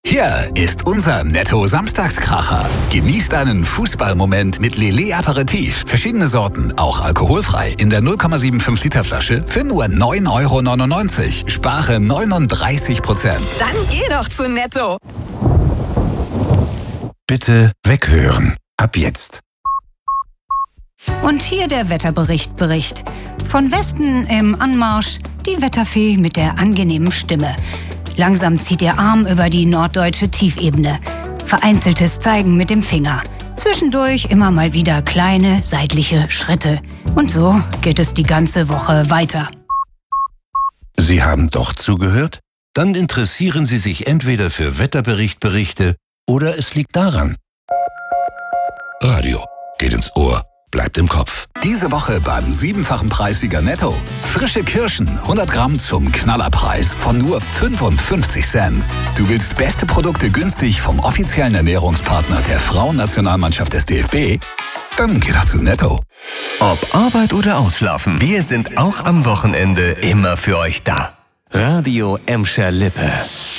Hier ist unser Netto-Samstagskracher. Genießt einen Fußballmoment mit Lillet Aperitif. Verschiedene Sorten, auch alkoholfrei. In der 0,75 Liter Flasche für nur 9,99 €. Spare 39%. Dann geh doch zu Netto. Bitte weghören. Ab jetzt. Und hier der Wetterbericht. Von Westen im Anmarsch die Wetterfee mit der angenehmen Stimme. Langsam zieht ihr Arm über die norddeutsche Tiefebene. Vereinzeltes Zeigen mit dem Finger. Zwischendurch immer mal wieder kleine seitliche Schritte. Und so geht es die ganze Woche weiter. Sie haben doch zugehört? Dann interessieren Sie sich entweder für Wetterberichte oder es liegt daran. Radio geht ins Ohr, bleibt im Kopf. Diese Woche beim 7-fachen Preissieger Netto. Frische Kirschen, 100 Gramm zum Knallerpreis von nur 55 Cent. Du willst beste Produkte günstig vom offiziellen Ernährungspartner der Frauennationalmannschaft des DFB? Dann geh doch zu Netto. Ob Arbeit oder Ausschlafen, wir sind auch am Wochenende immer für euch da. Radio Emscher Lippe.